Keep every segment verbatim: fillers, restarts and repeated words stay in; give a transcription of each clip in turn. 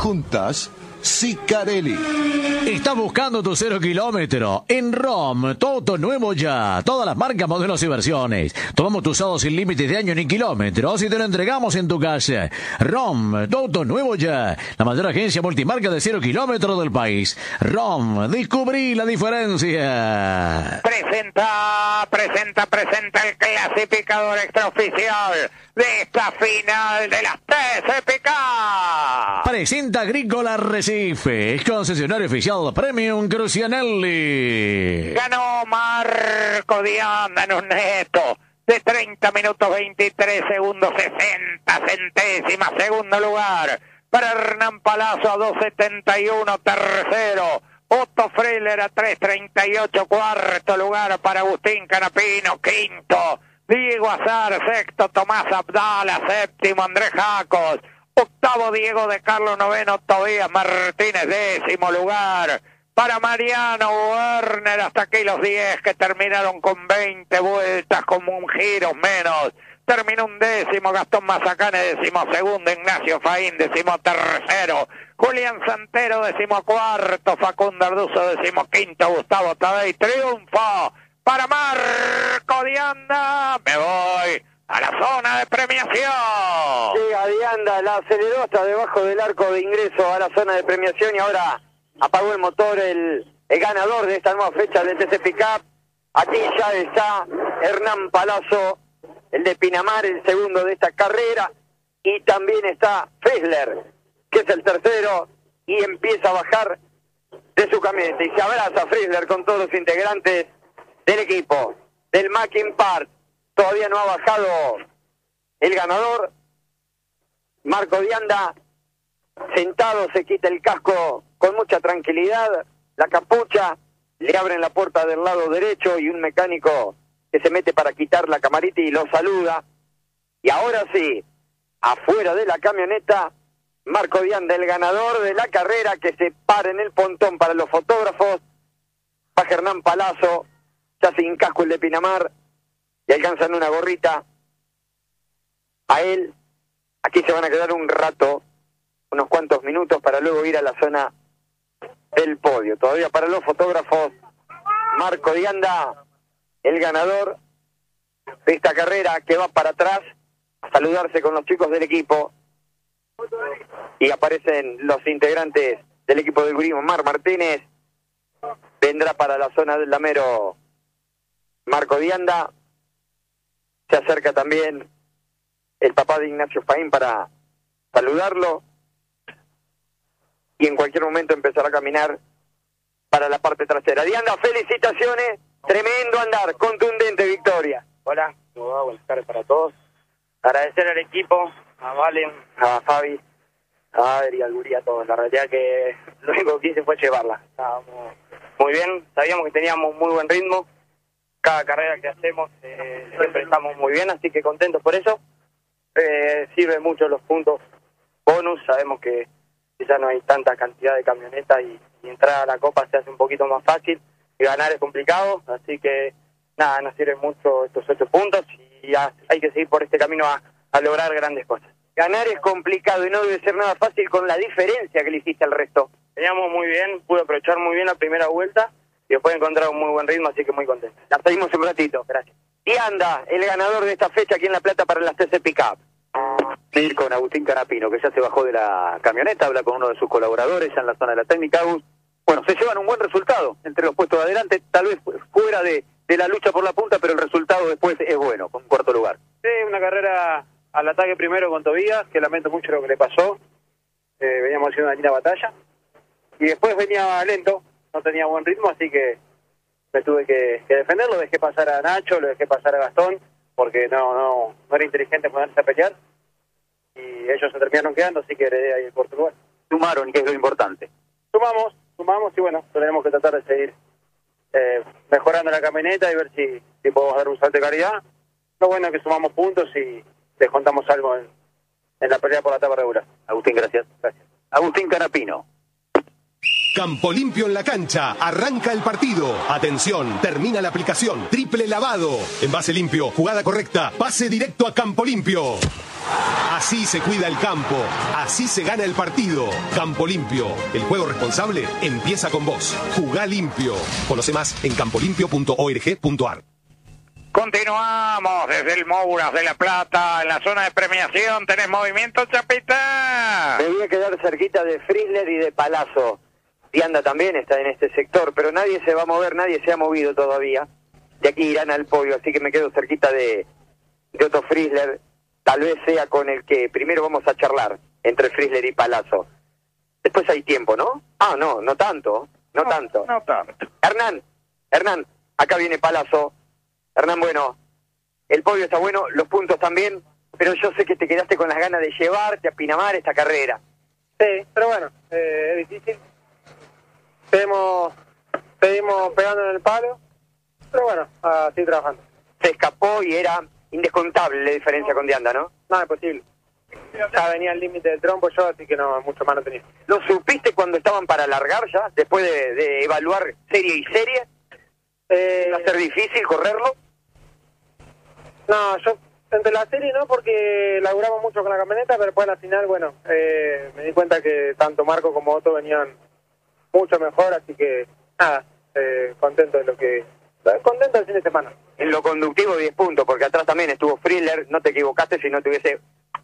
juntas, Sicarelli. Estás buscando tu cero kilómetro. En ROM, todo nuevo ya. Todas las marcas, modelos y versiones. Tomamos tu usado sin límites de año ni kilómetros y te lo entregamos en tu casa. ROM, todo nuevo ya. La mayor agencia multimarca de cero kilómetros del país. ROM, descubrí la diferencia. Presenta, presenta, presenta el clasificador extraoficial de esta final de las T C P K. Presenta Agrícola Recife, concesionario oficial Premium Crucianelli. Ganó Marco Dianda en un neto de treinta minutos veintitrés segundos sesenta centésimas. Segundo lugar para Hernán Palazzo a dos setenta y uno. Tercero Otto Freller a tres treinta y ocho. Cuarto lugar para Agustín Canapino. Quinto Diego Azar. Sexto Tomás Abdala. Séptimo Andrés Jacos. Octavo Diego de Carlos. Noveno Tobías Martínez. Décimo lugar para Mariano Werner. Hasta aquí los diez que terminaron con veinte vueltas, con un giro menos. Terminó un décimo Gastón Mazacane, décimo segundo Ignacio Faín, décimo tercero Julián Santero, décimo cuarto Facundo Arduzo, décimo quinto Gustavo Tadei. Triunfo para Marco Dianda. Me voy a la zona de premiación. Llega Dianda, la aceleró hasta debajo del arco de ingreso a la zona de premiación y ahora apagó el motor el, el ganador de esta nueva fecha del T C P Cup. Aquí ya está Hernán Palazzo, el de Pinamar, el segundo de esta carrera, y también está Fessler, que es el tercero, y empieza a bajar de su camioneta y se abraza Fessler con todos los integrantes del equipo del Mackin Park. Todavía no ha bajado el ganador. Marco Dianda, sentado, se quita el casco con mucha tranquilidad, la capucha, le abren la puerta del lado derecho y un mecánico que se mete para quitar la camarita y lo saluda. Y ahora sí, afuera de la camioneta, Marco Dianda, el ganador de la carrera, que se para en el pontón para los fotógrafos. Baja Hernán Palazzo, ya sin casco el de Pinamar, y alcanzan una gorrita a él. Aquí se van a quedar un rato, unos cuantos minutos, para luego ir a la zona del podio. Todavía para los fotógrafos, Marco Dianda, el ganador de esta carrera, que va para atrás a saludarse con los chicos del equipo. Y aparecen los integrantes del equipo del Gurí. Mar Martínez vendrá para la zona del Lamero. Marco Dianda. Se acerca también el papá de Ignacio Faín para saludarlo. Y en cualquier momento empezará a caminar para la parte trasera. Dianda, felicitaciones. Tremendo andar, contundente victoria. Hola, buenas tardes para todos. Agradecer al equipo, a Valen, a Fabi, a Adri, al Gurí, a todos. La realidad que lo único que hice fue llevarla. Estábamos muy bien, sabíamos que teníamos muy buen ritmo. Cada carrera que hacemos eh, siempre estamos muy bien, así que contentos por eso. Eh, sirve mucho los puntos bonus, sabemos que quizás no hay tanta cantidad de camionetas y, y entrar a la Copa se hace un poquito más fácil y ganar es complicado, así que nada, nos sirven mucho estos ocho puntos y ya hay que seguir por este camino a, a lograr grandes cosas. Ganar es complicado y no debe ser nada fácil con la diferencia que le hiciste al resto. Teníamos muy bien, pude aprovechar muy bien la primera vuelta y después encontrar un muy buen ritmo, así que muy contento. La seguimos un ratito. Gracias. Dianda, el ganador de esta fecha aquí en La Plata para las T C P Cup. Ir con Agustín Canapino, que ya se bajó de la camioneta, habla con uno de sus colaboradores ya en la zona de la técnica. Bueno, se llevan un buen resultado entre los puestos de adelante, tal vez fuera de, de la lucha por la punta, pero el resultado después es bueno, con un cuarto lugar. Sí, una carrera al ataque primero con Tobías, que lamento mucho lo que le pasó. Eh, veníamos haciendo una linda batalla. Y después venía lento, no tenía buen ritmo, así que me tuve que, que defenderlo. Dejé pasar a Nacho, lo dejé pasar a Gastón, porque no, no, no era inteligente ponerse a pelear. Y ellos se terminaron quedando, así que heredé ahí el cuarto lugar. Sumaron, que es lo importante. Sumamos, sumamos y bueno, tenemos que tratar de seguir eh, mejorando la camioneta y ver si, si podemos dar un salto de calidad. Lo bueno es que sumamos puntos y descontamos algo en, en la pelea por la etapa regular. Agustín, gracias. Gracias. Agustín Canapino. Campo limpio en la cancha, arranca el partido. Atención, termina la aplicación. Triple lavado. Envase limpio, jugada correcta, pase directo a Campo Limpio. Así se cuida el campo, así se gana el partido. Campo Limpio, el juego responsable empieza con vos. Jugá limpio. Conoce más en campolimpio punto org punto ar. Continuamos desde el Mouras de La Plata, en la zona de premiación. ¿Tenés movimiento, Chapita? Me voy a quedar cerquita de Frizzler y de Palazzo. Dianda también está en este sector, pero nadie se va a mover, nadie se ha movido todavía. De aquí irán al podio, así que me quedo cerquita de, de Otto Frizzler. Tal vez sea con el que primero vamos a charlar, entre Frizzler y Palazzo. Después hay tiempo, ¿no? Ah, no, no tanto, no, no tanto. No tanto. Hernán, Hernán, acá viene Palazzo. Hernán, bueno, el podio está bueno, los puntos también, pero yo sé que te quedaste con las ganas de llevarte a Pinamar esta carrera. Sí, pero bueno, eh, es difícil. Seguimos, seguimos pegando en el palo, pero bueno, a seguir trabajando. Se escapó y era indescontable la diferencia con Dianda, ¿no? No, es posible. Ya venía al límite del trompo yo, así que no, mucho más no tenía. ¿Lo supiste cuando estaban para largar ya, después de, de evaluar serie y serie? Eh, ¿Va a ser difícil correrlo? No, yo entre la serie no, porque laburamos mucho con la camioneta, pero después en la final, bueno, eh, me di cuenta que tanto Marco como Otto venían mucho mejor, así que nada, eh, contento de lo que... Contento del fin de semana. En lo conductivo diez puntos, porque atrás también estuvo Frizzler, no te equivocaste si no te hubiese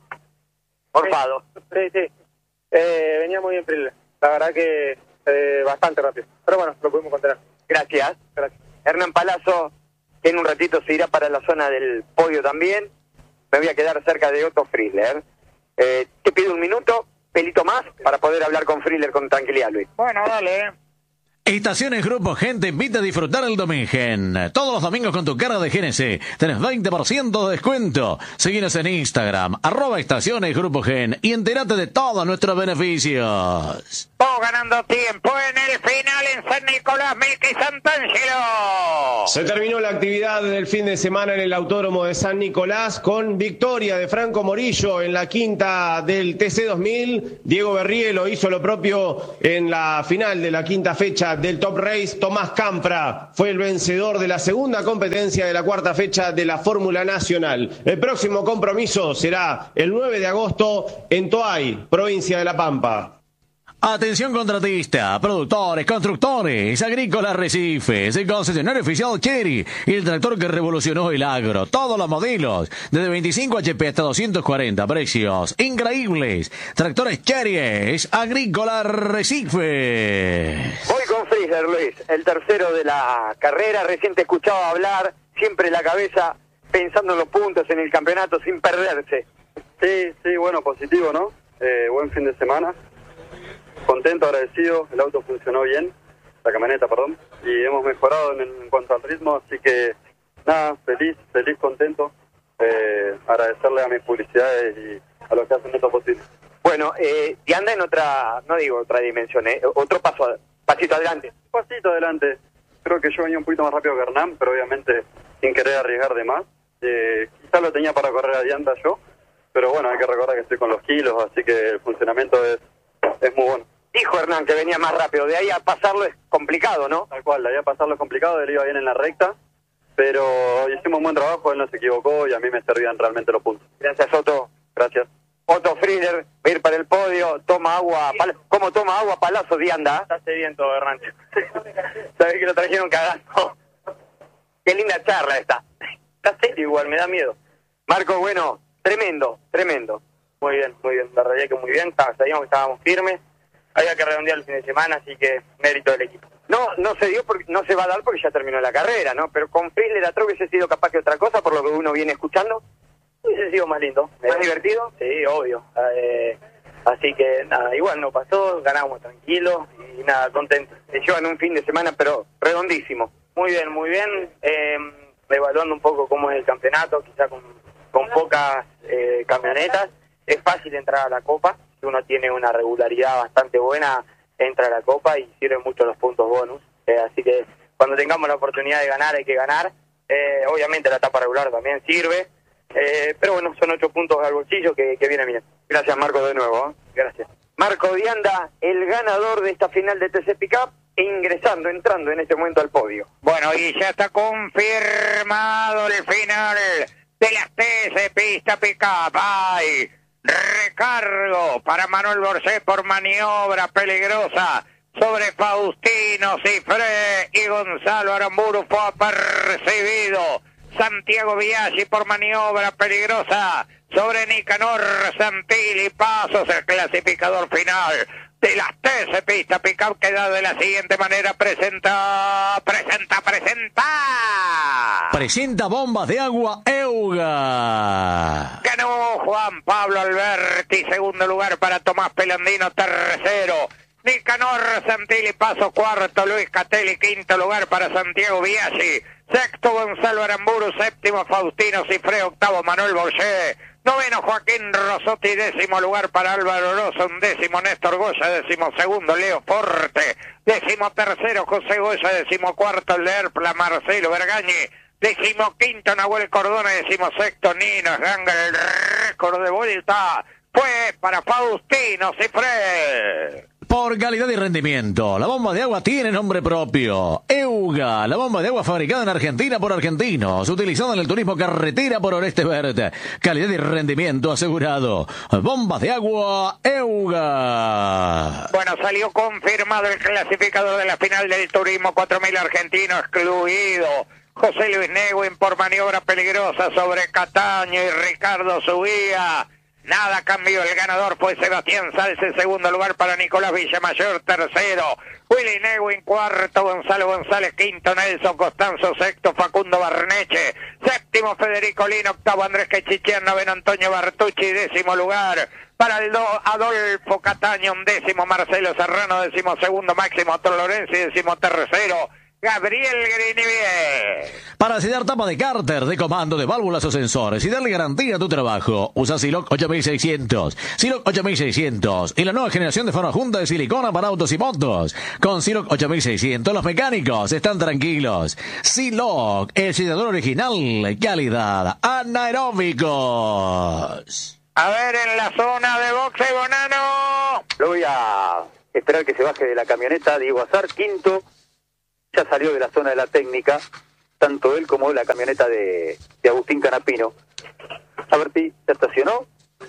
orfado. Sí, sí, eh, venía muy bien Frizzler, la verdad que eh, bastante rápido, pero bueno, lo pudimos contener. Gracias. Gracias. Hernán Palazzo, que en un ratito se irá para la zona del podio también. Me voy a quedar cerca de Otto Frizzler. Eh, te pido un minuto, pelito más, para poder hablar con Frizzler con tranquilidad, Luis. Bueno, dale. Estaciones Grupo Gen te invita a disfrutar el Domingen. Todos los domingos con tu carga de G N C tenés veinte por ciento de descuento. Seguinos en Instagram, arroba Estaciones Grupo Gen, y entérate de todos nuestros beneficios. Vamos ganando tiempo en el final en San Nicolás, Milky Santangelo. Se terminó la actividad del fin de semana en el Autódromo de San Nicolás con victoria de Franco Morillo en la quinta del T C dos mil. Diego Berrielo hizo lo propio en la final de la quinta fecha del Top Race. Tomás Campra fue el vencedor de la segunda competencia de la cuarta fecha de la Fórmula Nacional. El próximo compromiso será el nueve de agosto en Toay, provincia de La Pampa. Atención contratista, productores, constructores, agrícolas Recifes, el concesionario oficial Cherry y el tractor que revolucionó el agro. Todos los modelos, desde veinticinco H P hasta doscientos cuarenta, precios increíbles. Tractores Cherry, agrícola Recifes. Voy con Frizzler, Luis, el tercero de la carrera. Recién te escuchaba hablar, siempre la cabeza pensando en los puntos, en el campeonato, sin perderse. Sí, sí, bueno, positivo, ¿no? Eh, buen fin de semana. Contento, agradecido, el auto funcionó bien, la camioneta, perdón, y hemos mejorado en, en cuanto al ritmo, así que nada, feliz, feliz, contento, eh, agradecerle a mis publicidades y a los que hacen esto posible. Bueno, eh, y anda en otra, no digo otra dimensión, eh, otro paso, pasito adelante. Un pasito adelante, creo que yo venía un poquito más rápido que Hernán, pero obviamente sin querer arriesgar de más. Eh, quizás lo tenía para correr a Dianda yo, pero bueno, hay que recordar que estoy con los kilos, así que el funcionamiento es, es muy bueno. Dijo Hernán que venía más rápido, de ahí a pasarlo es complicado, ¿no? Tal cual, de ahí a pasarlo es complicado, él iba bien en la recta, pero hicimos un buen trabajo, él no se equivocó y a mí me servían realmente los puntos. Gracias, Otto. Gracias. Otto Frizzler, va a ir para el podio, toma agua, pal ¿cómo toma agua Palazzo Dianda? Está bien todo, Hernán. Sabés que lo trajeron cagando. Qué linda charla esta. Está serio igual, me da miedo. Marco, bueno, tremendo, tremendo. Muy bien, muy bien, la realidad que muy bien, sabíamos que estábamos firmes. Había que redondear el fin de semana, así que mérito del equipo. No, no se dio, porque no se va a dar porque ya terminó la carrera, ¿no? Pero con Frizzler atrás hubiese sido capaz que otra cosa, por lo que uno viene escuchando. Hubiese sido más lindo. ¿Más eh, divertido? Sí, obvio. Eh, así que nada, igual no pasó, ganamos tranquilos y nada, contentos. Se llevan un fin de semana, pero redondísimo. Muy bien, muy bien. Eh, evaluando un poco cómo es el campeonato, quizá con, con pocas eh, camionetas. Es fácil entrar a la Copa. Si uno tiene una regularidad bastante buena, entra a la Copa y sirven mucho los puntos bonus. Eh, así que cuando tengamos la oportunidad de ganar, hay que ganar. Eh, obviamente la etapa regular también sirve. Eh, pero bueno, son ocho puntos al bolsillo que, que viene bien. Gracias, Marco, de nuevo. ¿eh? Gracias. Marco Dianda, el ganador de esta final de T C Pickup, ingresando, entrando en este momento al podio. Bueno, y ya está confirmado el final de las T S Pista Pickup. ¡Ay! Recargo para Manuel Borsé por maniobra peligrosa sobre Faustino Cifré y Gonzalo Aramburu. Fue apercibido Santiago Biaggi por maniobra peligrosa sobre Nicanor Santilli. Pasos el clasificador final de las T S Pista Pickup, que da de la siguiente manera. Presenta, presenta, presenta. Presenta Bombas de Agua Euga. Ganó Juan Pablo Alberti, segundo lugar para Tomás Pelandino, tercero Nicanor Santilli, paso cuarto Luis Catelli, quinto lugar para Santiago Biaggi, sexto Gonzalo Aramburu, séptimo Faustino Cifré, octavo Manuel Borsé, noveno Joaquín Rosotti, décimo lugar para Álvaro Rosso, undécimo Néstor Goya, décimo segundo Leo Forte, décimo tercero José Goya, décimo cuarto el de Erpla Marcelo Bergañi, décimo quinto Nahuel Cordona, décimo sexto Nino Ganga. El récord de vuelta fue para Faustino Cifré. Por calidad y rendimiento, la bomba de agua tiene nombre propio. Euga, la bomba de agua fabricada en Argentina por argentinos, utilizada en el turismo carretera por Oreste Verde. Calidad y rendimiento asegurado. Bombas de agua Euga. Bueno, salió confirmado el clasificador de la final del turismo cuatro mil argentino, excluido José Luis Neuwin por maniobra peligrosa sobre Cataño y Ricardo Subía. Nada cambió, el ganador fue Sebastián Salce, segundo lugar para Nicolás Villamayor, tercero Willy Neuwin, cuarto Gonzalo González, quinto Nelson Costanzo, sexto Facundo Barneche, séptimo Federico Lino, octavo Andrés Quechichian, noveno Antonio Bartucci, décimo lugar para el Adolfo Cataño, undécimo Marcelo Serrano, décimo segundo Máximo Otto Lorenzi, décimo tercero Gabriel Grinivier. Para sellar tapa de cárter, de comando, de válvulas o sensores y darle garantía a tu trabajo, usa Siloc ocho mil seiscientos. Siloc ocho mil seiscientos y la nueva generación de forma junta de silicona para autos y motos. Con Siloc ocho mil seiscientos los mecánicos están tranquilos. Siloc, el sellador original, calidad, anaeróbicos. A ver, en la zona de boxe, Bonano. Lo voy a esperar que se baje de la camioneta Diego Azar, quinto. Ya salió de la zona de la técnica, tanto él como la camioneta de, de Agustín Canapino. A ver si se estacionó.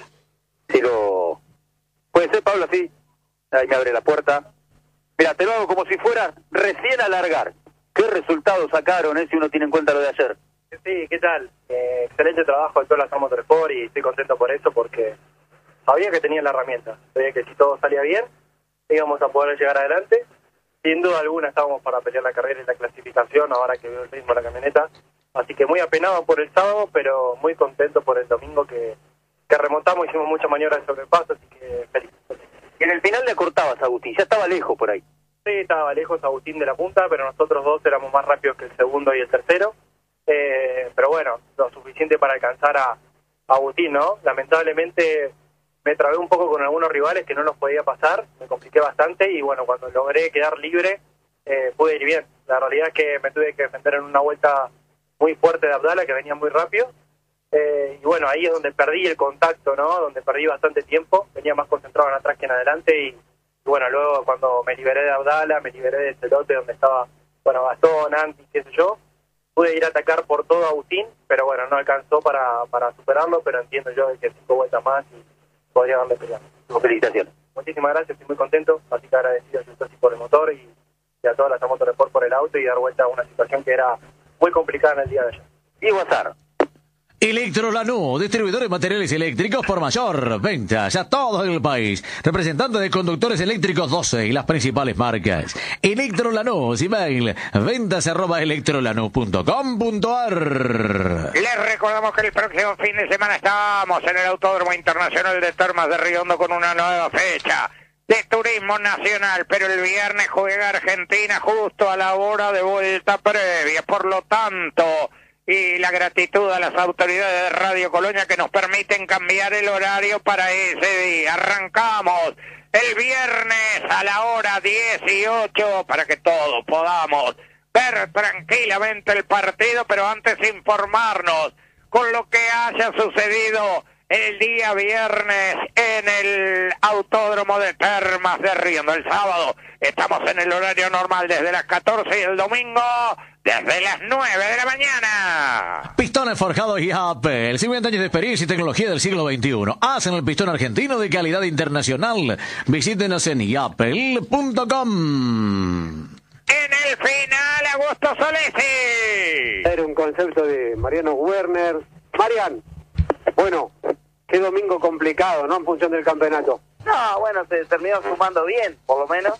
Si lo... ¿Puede ser, Pablo? Sí. Ahí me abre la puerta. Mira, te lo hago como si fuera recién a largar. ¿Qué resultados sacaron, eh, si uno tiene en cuenta lo de ayer? Sí, ¿qué tal? Eh, excelente trabajo de toda la Motorsport y estoy contento por eso porque sabía que tenía la herramienta. Sabía que si todo salía bien, íbamos a poder llegar adelante. Sin duda alguna estábamos para pelear la carrera y la clasificación, ahora que veo el ritmo de la camioneta. Así que muy apenado por el sábado, pero muy contento por el domingo que, que remontamos, hicimos muchas maniobras de sobrepaso, así que feliz. Y en el final le acortabas, Agustín, ya estaba lejos por ahí. Sí, estaba lejos Agustín de la punta, pero nosotros dos éramos más rápidos que el segundo y el tercero. Eh, pero bueno, lo suficiente para alcanzar a, a Agustín, ¿no? Lamentablemente me trabé un poco con algunos rivales que no los podía pasar, me compliqué bastante y bueno, cuando logré quedar libre eh, pude ir bien. La realidad es que me tuve que defender en una vuelta muy fuerte de Abdala, que venía muy rápido, eh, y bueno, ahí es donde perdí el contacto, ¿no? Donde perdí bastante tiempo, venía más concentrado en atrás que en adelante y, y bueno, luego cuando me liberé de Abdala, me liberé del celote donde estaba, bueno, Gastón, Anti, qué sé yo, pude ir a atacar por todo a Agustín, pero bueno, no alcanzó para, para superarlo, pero entiendo yo que cinco vueltas más y podría darle pelea. Felicitaciones. Muchísimas gracias, estoy muy contento, así que agradecido a Yutosi por el motor y, y a toda la Motorsport por el auto y dar vuelta a una situación que era muy complicada en el día de ayer. Diego Azar. Electrolanú, distribuidor de materiales eléctricos por mayor, ventas a todo el país, representante de conductores eléctricos doce y las principales marcas. Electrolanú, email, ventas arroba electrolanú punto com punto ar. Les recordamos que el próximo fin de semana estamos en el Autódromo Internacional de Termas de Río Hondo con una nueva fecha de turismo nacional, pero el viernes juega Argentina justo a la hora de vuelta previa, por lo tanto, y la gratitud a las autoridades de Radio Colonia que nos permiten cambiar el horario para ese día. Arrancamos el viernes a la hora dieciocho para que todos podamos ver tranquilamente el partido, pero antes informarnos con lo que haya sucedido el día viernes en el Autódromo de Termas de Riendo. El sábado estamos en el horario normal desde las catorce y el domingo desde las nueve de la mañana. Pistones forjados y Apple. cincuenta años de experiencia y tecnología del siglo veintiuno. Hacen el pistón argentino de calidad internacional. Visítenos en yapel punto com. En el final, Augusto Solesi. Era un concepto de Mariano Werner. Marian, bueno, qué domingo complicado, ¿no? En función del campeonato. No, bueno, se terminó sumando bien, por lo menos.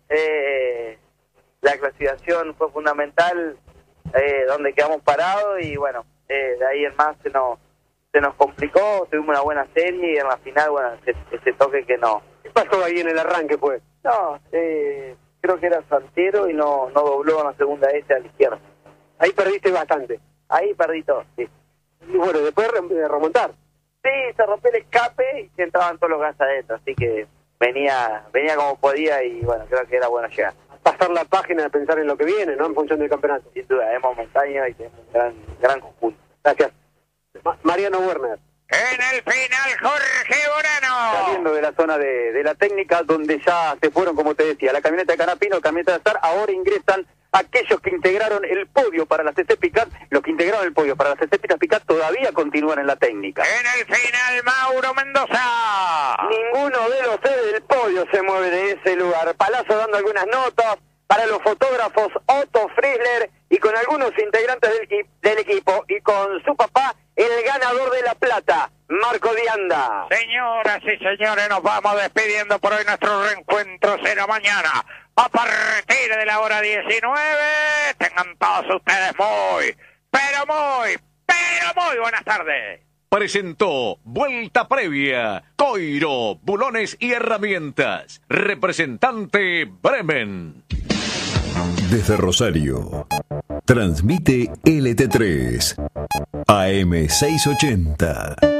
Eh, la clasificación fue fundamental, eh, donde quedamos parados y bueno, eh, de ahí en más se nos se nos complicó, tuvimos una buena serie y en la final, bueno, ese, ese toque que no. ¿Qué pasó ahí en el arranque, pues? No, eh, creo que era Santero y no, no dobló en la segunda S a la izquierda. Ahí perdiste bastante. Ahí perdí todo, sí. Y bueno, después de remontar. Sí, se rompió el escape y se entraban todos los gas adentro, así que venía venía como podía y bueno, creo que era bueno llegar. Pasar la página de pensar en lo que viene, ¿no? En función del campeonato. Sin duda, hemos montaña y tenemos un gran, gran conjunto. Gracias. Ma Mariano Werner. En el final, Jorge Borano. Saliendo de la zona de, de la técnica, donde ya se fueron, como te decía, la camioneta de Canapino, la camioneta de Azar, ahora ingresan aquellos que integraron el podio para la C C Picat. Los que integraron el podio para la C C Picat todavía continúan en la técnica. En el final, Mauro Mendoza. Ninguno de los seis del podio se mueve de ese lugar. Palazzo dando algunas notas para los fotógrafos Otto Frizzler y con algunos integrantes del, del equipo y con su papá, el ganador de la plata, Marco Dianda. Señoras y señores, nos vamos despidiendo por hoy. Nuestro reencuentro será mañana a partir de la hora diecinueve. Tengan todos ustedes muy, pero muy, pero muy buenas tardes. Presentó Vuelta Previa, Coiro, Bulones y Herramientas. Representante Bremen. Desde Rosario, transmite L T tres, A M seiscientos ochenta.